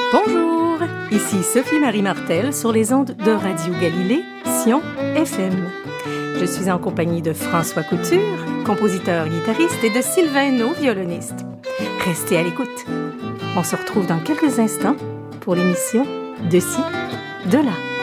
Bonjour, ici Sophie-Marie Martel sur les ondes de Radio Galilée, Sion FM. Je suis en compagnie de François Couture, compositeur-guitariste, et de Sylvain No, violoniste. Restez à l'écoute. On se retrouve dans quelques instants pour l'émission De ci, de là.